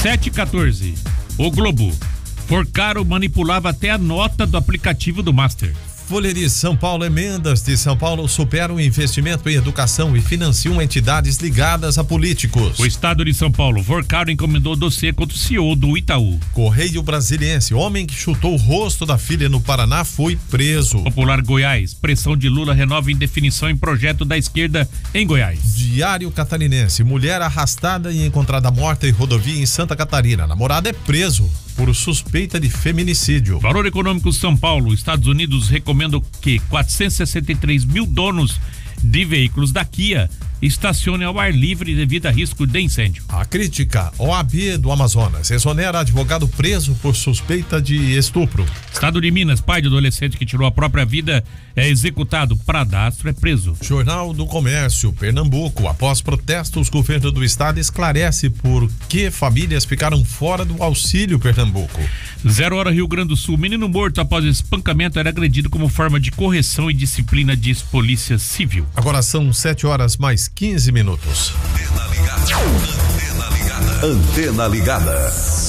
7h14. O Globo. Forcaro manipulava até a nota do aplicativo do Master. Folha de São Paulo, emendas de São Paulo superam o investimento em educação e financiam entidades ligadas a políticos. O estado de São Paulo, Forcaro encomendou dossiê contra o CEO do Itaú. Correio Brasiliense, homem que chutou o rosto da filha no Paraná foi preso. Popular Goiás, pressão de Lula renova indefinição em projeto da esquerda em Goiás. Diário Catarinense, mulher arrastada e encontrada morta em rodovia em Santa Catarina. Namorado é preso por suspeita de feminicídio. Valor Econômico São Paulo, Estados Unidos recomendam que 463 mil donos de veículos da Kia estacionem ao ar livre devido a risco de incêndio. A crítica, OAB do Amazonas exonera advogado preso por suspeita de estupro. Estado de Minas, pai de adolescente que tirou a própria vida é executado. Pradastro é preso. Jornal do Comércio, Pernambuco, após protestos, o governo do estado esclarece por que famílias ficaram fora do Auxílio Pernambuco. 0 hora Rio Grande do Sul, menino morto após espancamento era agredido como forma de correção e disciplina, diz Polícia Civil. Agora são 7h mais 15 minutos. Antena ligada. Antena ligada.